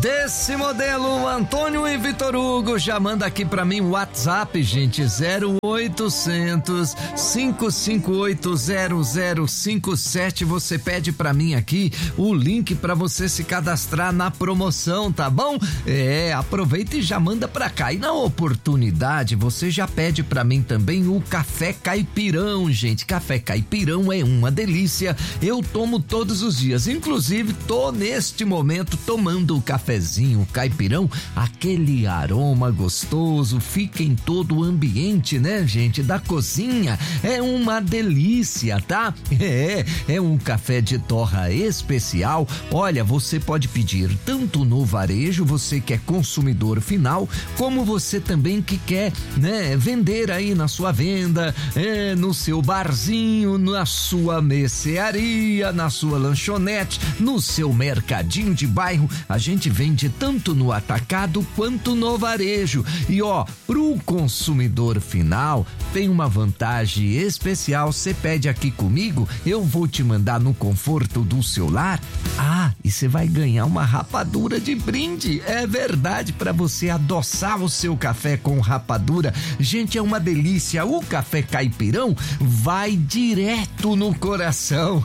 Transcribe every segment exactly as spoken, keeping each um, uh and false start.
Desse modelo, Antônio e Vitor Hugo, já manda aqui pra mim o WhatsApp, gente, zero oitocentos, cinco cinco oito, zero zero cinco sete. Você pede pra mim aqui o link pra você se cadastrar na promoção, tá bom? É, aproveita e já manda pra cá. E na oportunidade, você já pede pra mim também o café caipirão, gente. Café caipirão é uma delícia. Eu tomo todos os dias, inclusive tô neste momento tomando o cafezinho caipirão, aquele aroma gostoso, fica em todo o ambiente, né, gente, da cozinha. É uma delícia, tá? É, é um café de torra especial. Olha, você pode pedir tanto no varejo, você que é consumidor final, como você também que quer, né, vender aí na sua venda, é, no seu barzinho, na sua mercearia, na sua lanchonete, no seu mercadinho de bairro. A gente vende tanto no atacado quanto no varejo. E ó, pro consumidor final tem uma vantagem especial. Você pede aqui comigo, eu vou te mandar no conforto do seu lar. Ah, e você vai ganhar uma rapadura de brinde. É verdade, para você adoçar o seu café com rapadura. Gente, é uma delícia. O café caipirão vai direto no coração.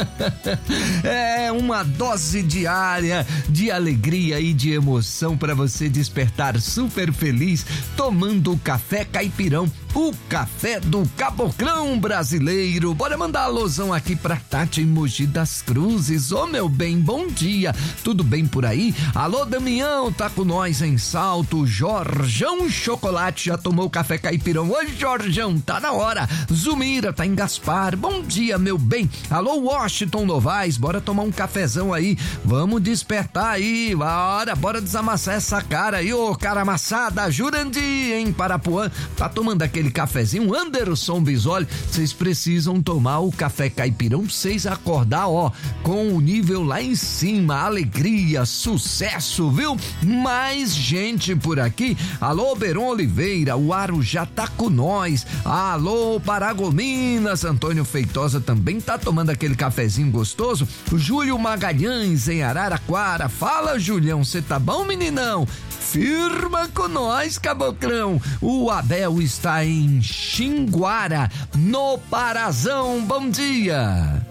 É uma dose diária de alegria e de emoção para você despertar super feliz tomando o café caipirão, o café do caboclão brasileiro. Bora mandar alusão aqui pra Tati em Mogi das Cruzes. Ô, meu bem, bom dia, tudo bem por aí? Alô, Damião, tá com nós em Salto. Jorjão Chocolate já tomou café caipirão. Ô, Jorjão, tá na hora. Zumira tá em Gaspar, bom dia, meu bem. Alô, Washington Novaes, bora tomar um cafezão aí, vamos despertar aí, bora, bora desamassar essa cara aí, ô cara amassada. Jurandir em Parapuã tá tomando aquele cafezinho. Anderson Bisoli, vocês precisam tomar o café caipirão, vocês acordar, ó, com o nível lá em cima, alegria, sucesso, viu? Mais gente por aqui. Alô, Beron Oliveira, o Aro já tá com nós. Alô, Paragominas, Antônio Feitosa também tá tomando aquele cafezinho gostoso. O Júlio Magalhães em Araraquara. Fala, Julião, cê tá bom, meninão? Firma com nós, caboclão. O Abel está em Xinguara, no Parazão. Bom dia.